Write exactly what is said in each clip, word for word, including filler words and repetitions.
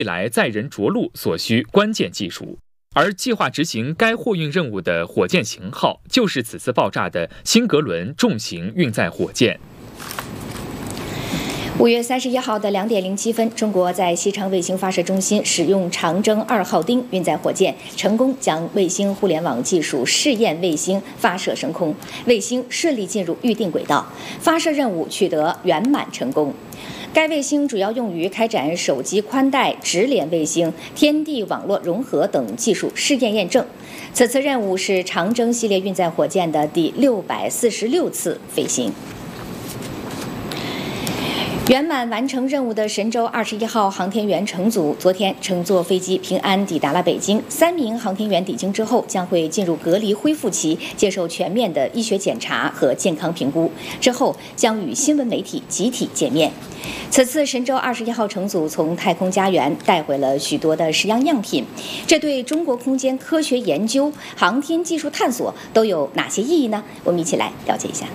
未来载人着陆所需关键技术。而计划执行该货运任务的火箭型号，就是此次爆炸的新格伦重型运载火箭。 五月三十一号的两点零七分，中国在西昌卫星发射中心使用长征二号丁运载火箭，成功将卫星互联网技术试验卫星发射升空，卫星顺利进入预定轨道，发射任务取得圆满成功。该卫星主要用于开展手机宽带直连卫星、天地网络融合等技术试验验证。此次任务是长征系列运载火箭的第六百四十六次飞行。圆满完成任务的神舟二十一号航天员乘组昨天乘坐飞机平安抵达了北京。三名航天员抵京之后将会进入隔离恢复期，接受全面的医学检查和健康评估，之后将与新闻媒体集体见面。此次神舟二十一号乘组从太空家园带回了许多的实样样品，这对中国空间科学研究、航天技术探索都有哪些意义呢？我们一起来了解一下。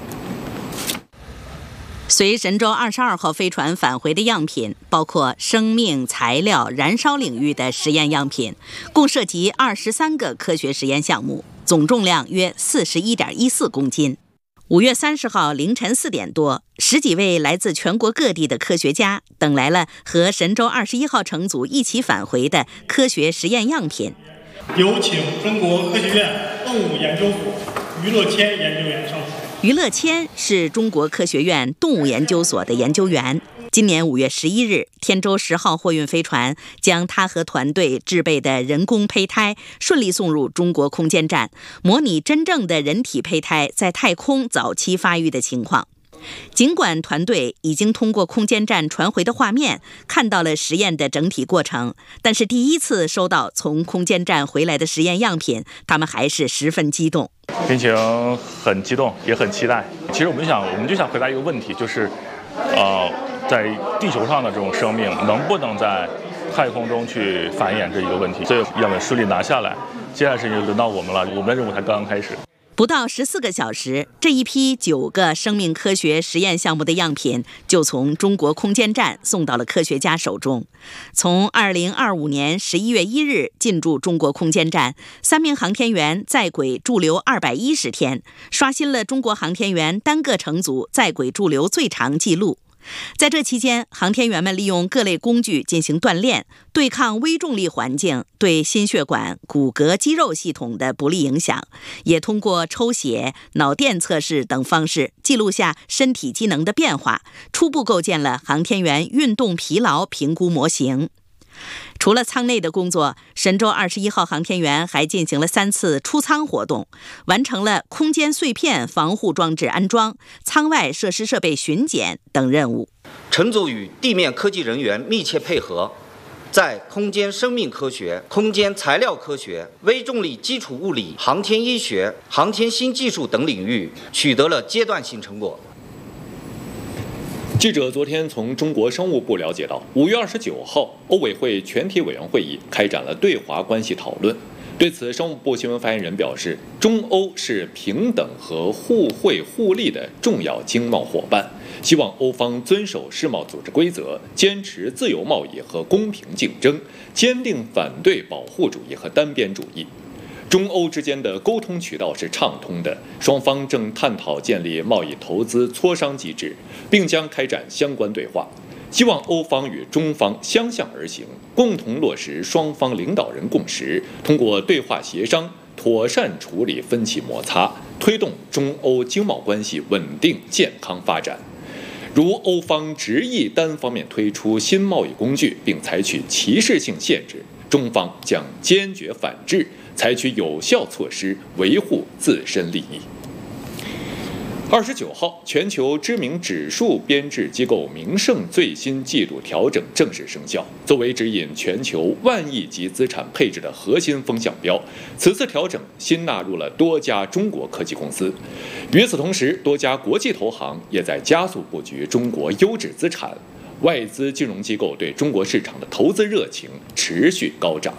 随神舟二十二号飞船返回的样品包括生命、材料、燃烧领域的实验样品，共涉及二十三个科学实验项目，总重量约四十一点一四公斤。五月三十号凌晨四点多，十几位来自全国各地的科学家等来了和神舟二十一号乘组一起返回的科学实验样品。 有请中国科学院动物研究所于乐谦研究员上台。 于乐谦是中国科学院动物研究所的研究员。今年五月十一日，天舟十号货运飞船将他和团队制备的人工胚胎顺利送入中国空间站，模拟真正的人体胚胎在太空早期发育的情况。尽管团队已经通过空间站传回的画面看到了实验的整体过程，但是第一次收到从空间站回来的实验样品，他们还是十分激动。 心情很激动，也很期待。其实我们想，我们就想回答一个问题，就是，呃，在地球上的这种生命能不能在太空中去繁衍这一个问题。所以样本顺利拿下来，接下来事情就轮到我们了，我们的任务才刚刚开始。 不到十四个小时，这一批九个生命科学实验项目的样品就从中国空间站送到了科学家手中。从二零二五年十一月一日进驻中国空间站，三名航天员在轨驻留二百一十天，刷新了中国航天员单个乘组在轨驻留最长纪录。在这期间，航天员们利用各类工具进行锻炼，对抗微重力环境对心血管、骨骼、肌肉系统的不利影响，也通过抽血、脑电测试等方式记录下身体机能的变化，初步构建了航天员运动疲劳评估模型。除了舱内的工作，神舟二十一号航天员还进行了三次出舱活动，完成了空间碎片防护装置安装、舱外设施设备巡检等任务。 乘组与地面科技人员密切配合，在空间生命科学、空间材料科学、微重力基础物理、航天医学、航天新技术等领域取得了阶段性成果。 记者昨天从中国商务部了解到，五月二十九号，欧委会全体委员会议开展了对华关系讨论。对此，商务部新闻发言人表示，中欧是平等和互惠互利的重要经贸伙伴，希望欧方遵守世贸组织规则，坚持自由贸易和公平竞争，坚定反对保护主义和单边主义。中欧之间的沟通渠道是畅通的，双方正探讨建立贸易投资磋商机制，并将开展相关对话。希望欧方与中方相向而行，共同落实双方领导人共识，通过对话协商，妥善处理分歧摩擦，推动中欧经贸关系稳定健康发展。如欧方执意单方面推出新贸易工具，并采取歧视性限制，中方将坚决反制，采取有效措施维护自身利益。二十九号，全球知名指数编制机构明晟最新季度调整正式生效，作为指引全球万亿级资产配置的核心风向标。此次调整新纳入了多家中国科技公司，与此同时，多家国际投行也在加速布局中国优质资产，外资金融机构对中国市场的投资热情持续高涨。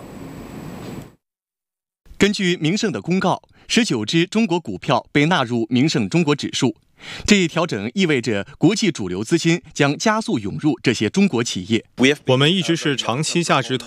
根据明晟的公告，十九只中国股票被纳入明晟中国指数， 这一调整意味着国际主流资金将加速涌入这些中国企业。 我们一直是长期价值投